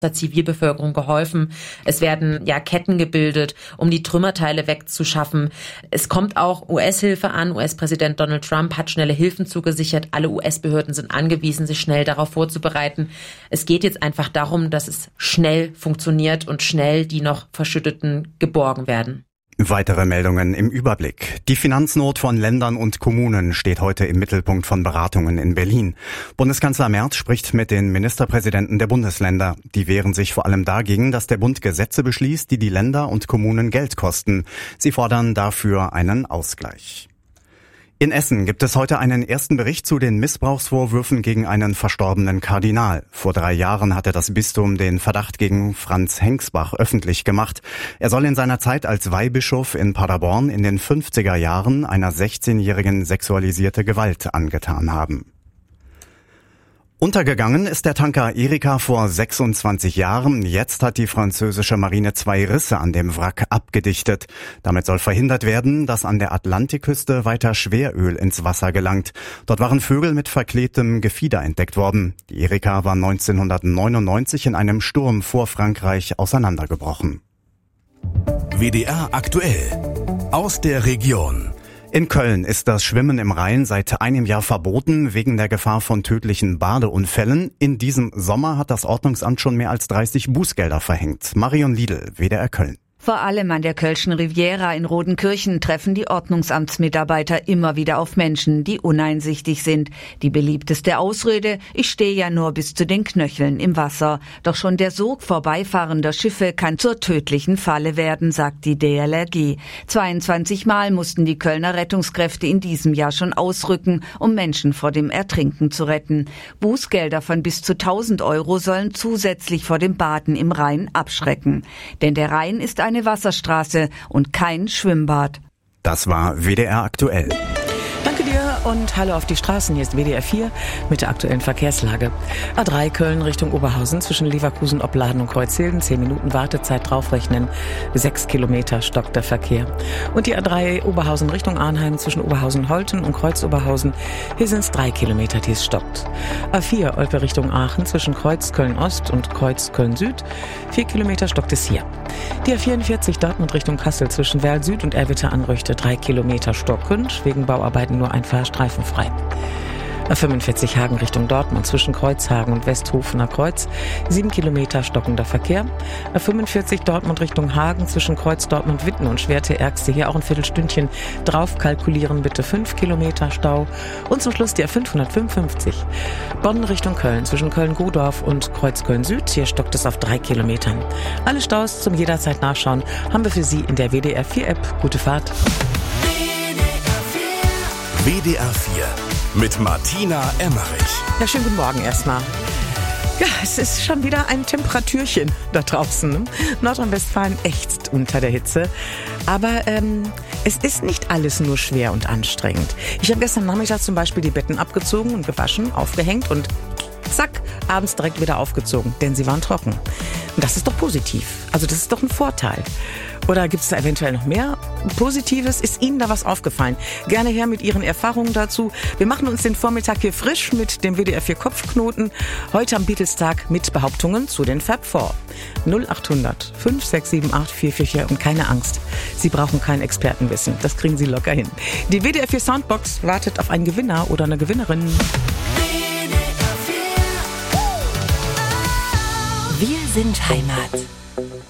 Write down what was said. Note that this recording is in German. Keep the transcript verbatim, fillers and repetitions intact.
der Zivilbevölkerung geholfen. Es werden ja Ketten gebildet, um die Trümmerteile wegzuschaffen. Es kommt auch U S-Hilfe an. U S-Präsident Donald Trump hat schnelle Hilfen zugesichert. Alle U S-Behörden sind angewiesen, sich schnell darauf vorzubereiten. Es geht jetzt einfach darum, dass es schnell funktioniert und schnell die noch Verschütteten geborgen werden. Weitere Meldungen im Überblick. Die Finanznot von Ländern und Kommunen steht heute im Mittelpunkt von Beratungen in Berlin. Bundeskanzler Merz spricht mit den Ministerpräsidenten der Bundesländer. Die wehren sich vor allem dagegen, dass der Bund Gesetze beschließt, die die Länder und Kommunen Geld kosten. Sie fordern dafür einen Ausgleich. In Essen gibt es heute einen ersten Bericht zu den Missbrauchsvorwürfen gegen einen verstorbenen Kardinal. Vor drei Jahren hatte das Bistum den Verdacht gegen Franz Hengsbach öffentlich gemacht. Er soll in seiner Zeit als Weihbischof in Paderborn in den fünfziger Jahren einer sechzehnjährigen sexualisierte Gewalt angetan haben. Untergegangen ist der Tanker Erika vor sechsundzwanzig Jahren. Jetzt hat die französische Marine zwei Risse an dem Wrack abgedichtet. Damit soll verhindert werden, dass an der Atlantikküste weiter Schweröl ins Wasser gelangt. Dort waren Vögel mit verklebtem Gefieder entdeckt worden. Die Erika war neunzehnhundertneunundneunzig in einem Sturm vor Frankreich auseinandergebrochen. W D R aktuell aus der Region. In Köln ist das Schwimmen im Rhein seit einem Jahr verboten, wegen der Gefahr von tödlichen Badeunfällen. In diesem Sommer hat das Ordnungsamt schon mehr als dreißig Bußgelder verhängt. Marion Liedl, W D R Köln. Vor allem an der Kölschen Riviera in Rodenkirchen treffen die Ordnungsamtsmitarbeiter immer wieder auf Menschen, die uneinsichtig sind. Die beliebteste Ausrede: Ich stehe ja nur bis zu den Knöcheln im Wasser. Doch schon der Sog vorbeifahrender Schiffe kann zur tödlichen Falle werden, sagt die D L R G. zweiundzwanzig Mal mussten die Kölner Rettungskräfte in diesem Jahr schon ausrücken, um Menschen vor dem Ertrinken zu retten. Bußgelder von bis zu tausend Euro sollen zusätzlich vor dem Baden im Rhein abschrecken. Denn der Rhein ist ein eine Wasserstraße und kein Schwimmbad. Das war W D R aktuell. Danke dir und hallo auf die Straßen. Hier ist W D R vier mit der aktuellen Verkehrslage. A drei Köln Richtung Oberhausen zwischen Leverkusen, Opladen und Kreuzhilden. Zehn Minuten Wartezeit draufrechnen. Sechs Kilometer stockt der Verkehr. Und die A drei Oberhausen Richtung Arnheim zwischen Oberhausen-Holten und Kreuz-Oberhausen. Hier sind es drei Kilometer, die es stockt. A vier Olpe Richtung Aachen zwischen Kreuz Köln-Ost und Kreuz Köln-Süd. Vier Kilometer stockt es hier. Die A vierundvierzig Dortmund Richtung Kassel zwischen Werl Süd und Erwitte-Anrüchte. Drei Kilometer stockend. Wegen Bauarbeiten nur ein Fahrstreifen frei. A fünfundvierzig Hagen Richtung Dortmund zwischen Kreuzhagen und Westhofener Kreuz. Sieben Kilometer stockender Verkehr. A fünfundvierzig Dortmund Richtung Hagen zwischen Kreuz Dortmund Witten und Schwerte-Ergste. Hier auch ein Viertelstündchen drauf kalkulieren. Bitte fünf Kilometer Stau. Und zum Schluss die A fünfhundertfünfundfünfzig. Bonn Richtung Köln zwischen Köln-Godorf und Kreuz Köln-Süd. Hier stockt es auf drei Kilometern. Alle Staus zum jederzeit nachschauen haben wir für Sie in der W D R vier App. Gute Fahrt. W D R vier mit Martina Emmerich. Ja, schönen guten Morgen erstmal. Ja, es ist schon wieder ein Temperatürchen da draußen. Nordrhein-Westfalen ächzt unter der Hitze. Aber ähm, es ist nicht alles nur schwer und anstrengend. Ich habe gestern Nachmittag zum Beispiel die Betten abgezogen und gewaschen, aufgehängt und zack, abends direkt wieder aufgezogen, denn sie waren trocken. Und das ist doch positiv. Also das ist doch ein Vorteil. Oder gibt es da eventuell noch mehr Positives? Ist Ihnen da was aufgefallen? Gerne her mit Ihren Erfahrungen dazu. Wir machen uns den Vormittag hier frisch mit dem W D R vier Kopfknoten. Heute am Beatles-Tag mit Behauptungen zu den Fab Four. null achthundert fünf sechs sieben acht vier vier vier und keine Angst. Sie brauchen kein Expertenwissen. Das kriegen Sie locker hin. Die W D R vier Soundbox wartet auf einen Gewinner oder eine Gewinnerin. Wir sind Heimat.